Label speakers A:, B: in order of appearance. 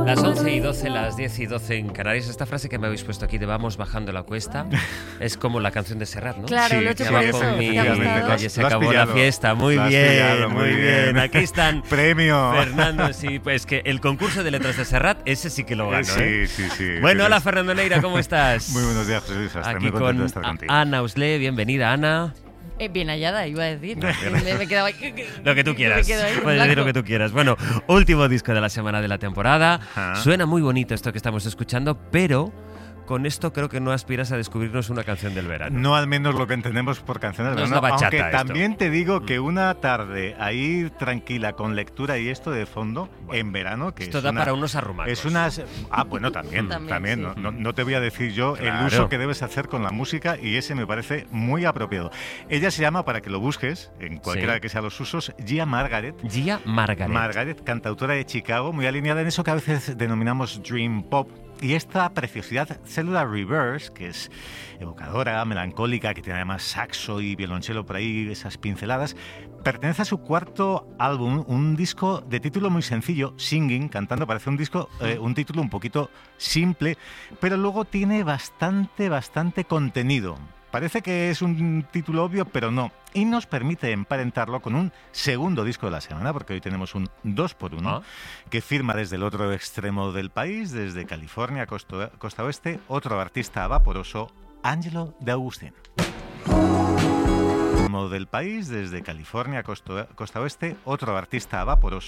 A: Las 11:12, las 10:12 en Canarias. Esta frase que me habéis puesto aquí de vamos bajando la cuesta es como la canción de Serrat, ¿no?
B: Claro,
C: Sí,
B: lo he hecho
C: sí,
B: por
C: sí,
B: eso.
C: efectivamente.
A: Calle, se
C: Lo has
A: acabó
C: pillado.
A: la fiesta. Muy
C: Lo has
A: bien,
C: pillado,
A: muy bien. Aquí están.
C: Premio.
A: Fernando, sí, pues que el concurso de letras de Serrat, ese sí que lo ganó, ¿eh?
C: Sí.
A: Bueno, hola
C: Tienes-
A: Fernando Neira, ¿cómo estás?
C: Muy buenos días, José Luis. Estoy
A: Aquí
C: muy contento
A: con
C: de estar contigo.
A: Ana Usle, bienvenida Ana.
B: Bien hallada, iba a decir. Me quedaba ahí.
A: Lo que tú quieras.
B: Me quedo ahí en
A: Puedes decir lo
B: blanco.
A: que tú quieras. Bueno, último disco de la semana de la temporada.
C: Ajá.
A: Suena muy bonito esto que estamos escuchando, pero con esto creo que no aspiras a descubrirnos una canción del verano.
C: No al menos lo que entendemos por canciones de
A: No es
C: verano,
A: la bachata
C: aunque
A: esto.
C: también te digo que una tarde ahí tranquila con lectura y esto de fondo en verano, que
A: Esto
C: es
A: da
C: una-
A: para unos arrumacos.
C: Es unas... bueno, también.
B: También, sí.
C: No te voy a decir yo
A: Claro.
C: el uso que debes hacer con la música y ese me parece muy apropiado. Ella se llama, para que lo busques, en cualquiera
A: Sí.
C: que sean los usos, Gia Margaret.
A: Gia Margaret.
C: Margaret, cantautora de Chicago, muy alineada en eso que a veces denominamos Dream Pop. Y esta preciosidad, Cellular Reverse, que es evocadora, melancólica, que tiene además saxo y violonchelo por ahí, esas pinceladas, pertenece a su cuarto álbum, un disco de título muy sencillo, Singing, cantando, parece un disco, un título un poquito simple, pero luego tiene bastante contenido. Parece que es un título obvio, pero no. Y nos permite emparentarlo con un segundo disco de la semana, porque hoy tenemos un 2x1,
A: Ah.
C: que firma desde el otro extremo del país, desde California, costa oeste, otro artista vaporoso, Angelo De Agustín. Del país, desde California, costa oeste, otro artista vaporoso.